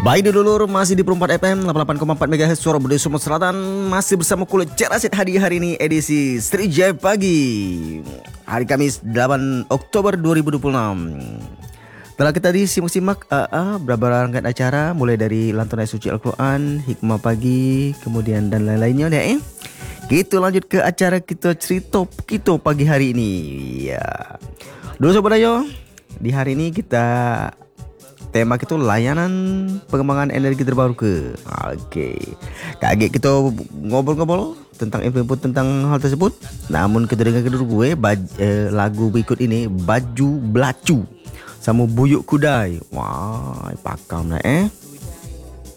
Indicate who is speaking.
Speaker 1: Baik dulur, masih di Perempat FM 88,4 MHz Suara Budaya Sumatera Selatan. Masih bersama Kulit Cerasit hari ini edisi Sri Pagi hari Kamis 8 Oktober 2026. Telah kita disimak-simak beberapa rangkaian acara, mulai dari lantunan suci Al-Quran, hikmah pagi, kemudian dan lain-lainnya ya. Kita lanjut ke acara kita cerita kita pagi hari ini ya. Dulu Sobat Ayo, di hari ini kita tema kita layanan pengembangan energi terbarukan. Oke. Kaget kita ngobrol-ngobrol tentang info tentang hal tersebut. Namun kita dengar dulu lagu berikut ini, Baju Belacu sama Buyuk Kudai. Wah, pakam lah